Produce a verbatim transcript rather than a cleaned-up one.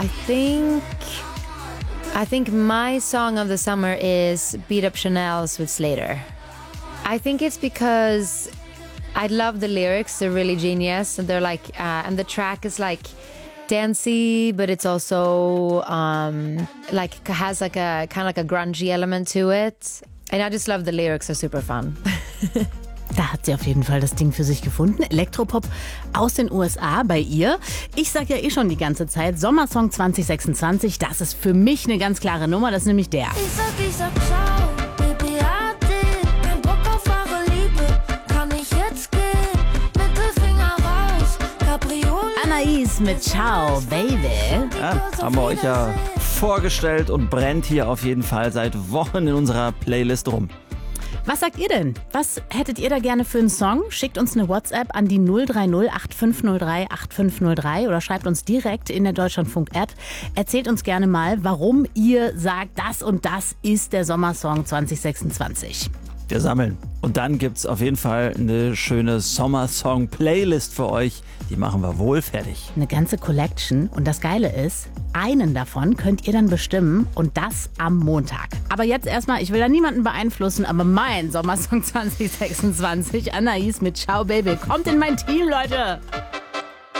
I think I think my song of the summer is Beat Up Chanel's with Slater. I think it's because I love the lyrics. They're really genius, and they're like, uh, and the track is like dancey, but it's also um, like has like a kind of like a grungy element to it. And I just love the lyrics. They're super fun. Da hat sie auf jeden Fall das Ding für sich gefunden. Elektropop aus den U S A bei ihr. Ich sage ja eh schon die ganze Zeit, Sommersong zwanzig sechsundzwanzig, das ist für mich eine ganz klare Nummer. Das ist nämlich der. Ich sag, ich sag, ciao, Baby, Ade. Kein Bock auf wahre Liebe, kann ich jetzt gehen? Mittelfinger raus, Cabriolet. Anais mit Ciao, Baby. Ja, haben wir euch ja vorgestellt und brennt hier auf jeden Fall seit Wochen in unserer Playlist rum. Was sagt ihr denn? Was hättet ihr da gerne für einen Song? Schickt uns eine WhatsApp an die null drei null acht fünf null drei acht fünf null drei oder schreibt uns direkt in der Deutschlandfunk-App. Erzählt uns gerne mal, warum ihr sagt, das und das ist der Sommersong zwanzig sechsundzwanzig. Wir sammeln. Und dann gibt es auf jeden Fall eine schöne Sommersong-Playlist für euch. Die machen wir wohl fertig. Eine ganze Collection. Und das Geile ist, einen davon könnt ihr dann bestimmen und das am Montag. Aber jetzt erstmal, ich will da niemanden beeinflussen, aber mein Sommersong zwanzig sechsundzwanzig, Anais mit Ciao Baby, kommt in mein Team, Leute!